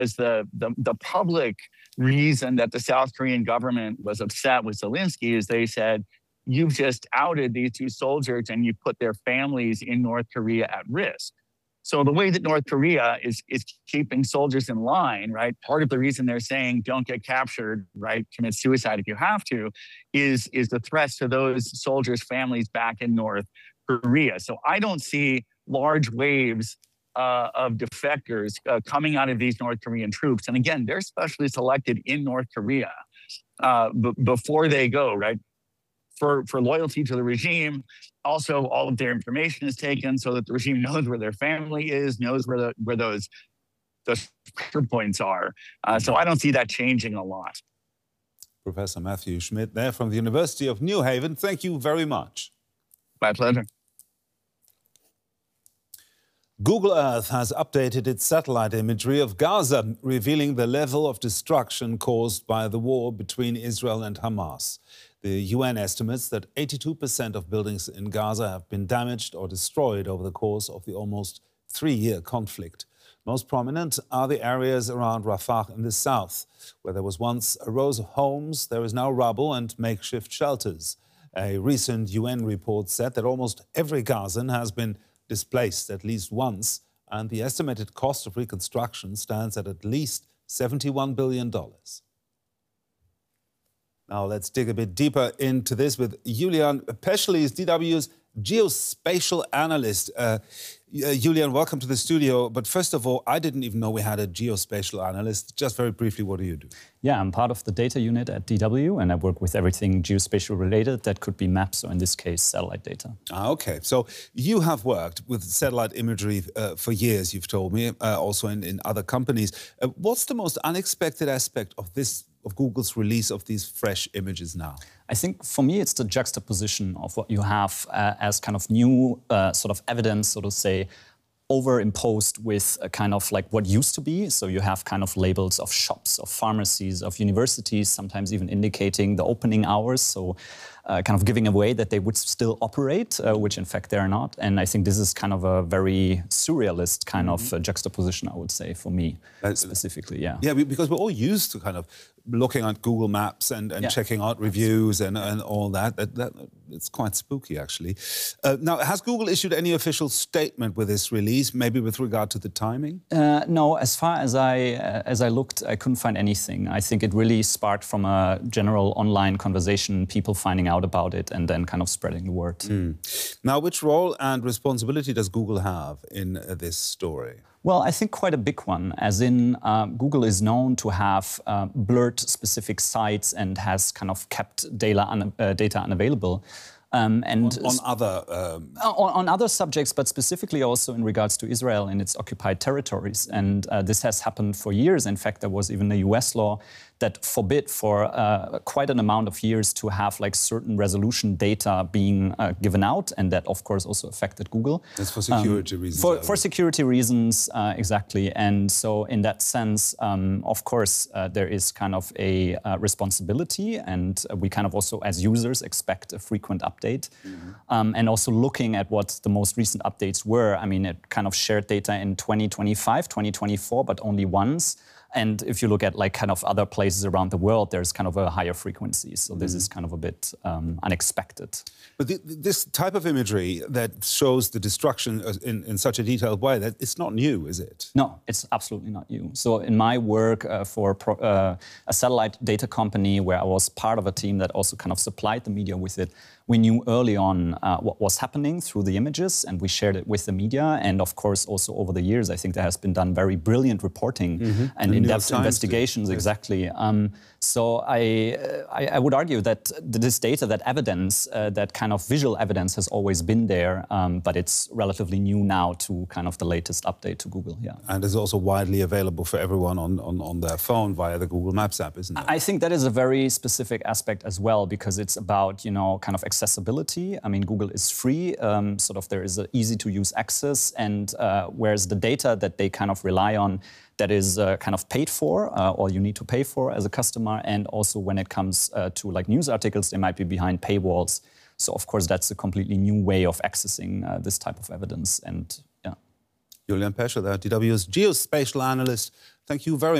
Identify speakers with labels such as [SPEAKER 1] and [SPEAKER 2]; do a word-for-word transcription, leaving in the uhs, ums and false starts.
[SPEAKER 1] the, the, the public reason that the South Korean government was upset with Zelensky is they said, you've just outed these two soldiers and you put their families in North Korea at risk. So the way that North Korea is, is keeping soldiers in line, right? Part of the reason they're saying don't get captured, right? Commit suicide if you have to, is, is the threats to those soldiers' families back in North Korea. So I don't see large waves uh, of defectors uh, coming out of these North Korean troops. And again, they're specially selected in North Korea uh, b- before they go, right? For, for loyalty to the regime. Also, all of their information is taken so that the regime knows where their family is, knows where the, where those those pressure points are. Uh, so I don't see that changing a lot.
[SPEAKER 2] Professor Matthew Schmidt there from the University of New Haven. Thank you very much.
[SPEAKER 1] My pleasure.
[SPEAKER 2] Google Earth has updated its satellite imagery of Gaza, revealing the level of destruction caused by the war between Israel and Hamas. The U N estimates that eighty-two percent of buildings in Gaza have been damaged or destroyed over the course of the almost three-year conflict. Most prominent are the areas around Rafah in the south, where there was once a row of homes, there is now rubble and makeshift shelters. A recent U N report said that almost every Gazan has been displaced at least once, and the estimated cost of reconstruction stands at at least seventy-one billion dollars. Now let's dig a bit deeper into this with Julian Peschel, D W's geospatial analyst. Uh, uh, Julian, welcome to the studio. But first of all, I didn't even know we had a geospatial analyst. Just very briefly, what do you do?
[SPEAKER 3] Yeah, I'm part of the data unit at D W, and I work with everything geospatial related. That could be maps, or in this case, satellite data.
[SPEAKER 2] Ah, okay. So you have worked with satellite imagery uh, for years, you've told me, uh, also in, in other companies. Uh, what's the most unexpected aspect of this of Google's release of these fresh images now?
[SPEAKER 3] I think for me, it's the juxtaposition of what you have uh, as kind of new uh, sort of evidence, so to say, overimposed with a kind of like what used to be. So you have kind of labels of shops, of pharmacies, of universities, sometimes even indicating the opening hours. So uh, kind of giving away that they would still operate, uh, which in fact they're not. And I think this is kind of a very surrealist kind mm-hmm. of uh, juxtaposition, I would say, for me uh, specifically, yeah.
[SPEAKER 2] Yeah, because we're all used to kind of looking at Google Maps and, and yeah. checking out reviews and, and all that. That, that. It's quite spooky, actually. Uh, now, has Google issued any official statement with this release, maybe with regard to the timing?
[SPEAKER 3] Uh, no, as far as I, uh, as I looked, I couldn't find anything. I think it really sparked from a general online conversation, people finding out about it and then kind of spreading the word.
[SPEAKER 2] Mm. Now, which role and responsibility does Google have in uh, this story?
[SPEAKER 3] Well, I think quite a big one, as in uh, Google is known to have uh, blurred specific sites and has kind of kept data, un uh, data unavailable. Um, and
[SPEAKER 2] on, on other um...
[SPEAKER 3] on, on other subjects, but specifically also in regards to Israel and its occupied territories. And uh, this has happened for years. In fact, there was even a U S law that forbid for uh, quite an amount of years to have like certain resolution data being uh, given out, and that of course also affected Google.
[SPEAKER 2] That's for security um, reasons.
[SPEAKER 3] For, for security reasons, uh, exactly. And so in that sense, um, of course, uh, there is kind of a uh, responsibility, and we kind of also as users expect a frequent update. Mm-hmm. um, and also looking at what the most recent updates were. I mean, it kind of shared data in twenty twenty-five, twenty twenty-four, but only once. And if you look at like kind of other places around the world, there's kind of a higher frequency. So this mm. is kind of a bit um, unexpected.
[SPEAKER 2] But the, this type of imagery that shows the destruction in, in such a detailed way, that it's not new, is it?
[SPEAKER 3] No, it's absolutely not new. So in my work uh, for pro, uh, a satellite data company where I was part of a team that also kind of supplied the media with it, we knew early on uh, what was happening through the images, and we shared it with the media. And of course, also over the years, I think there has been done very brilliant reporting mm-hmm. and in-depth investigations, did. exactly. Um, so I, uh, I, I would argue that this data, that evidence, uh, that kind of visual evidence has always been there, um, but it's relatively new now to kind of the latest update to Google, yeah.
[SPEAKER 2] And is also widely available for everyone on, on, on their phone via the Google Maps app, isn't it?
[SPEAKER 3] I think that is a very specific aspect as well, because it's about, you know, kind of accessibility. I mean, Google is free, um, sort of there is an easy-to-use access, and uh, whereas the data that they kind of rely on, that is uh, kind of paid for, uh, or you need to pay for as a customer, and also when it comes uh, to like news articles, they might be behind paywalls. So of course, that's a completely new way of accessing uh, this type of evidence, and yeah.
[SPEAKER 2] Julian Pescher, there, D W's geospatial analyst. Thank you very much.